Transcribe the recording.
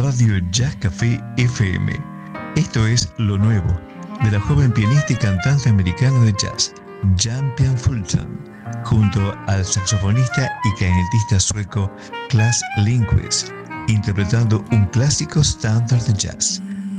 Radio Jazz Café FM. Esto es lo nuevo de la joven pianista y cantante americana de jazz, Jan-Pian Fulton, junto al saxofonista y clarinetista sueco Klas Lindquist, interpretando un clásico estándar de jazz,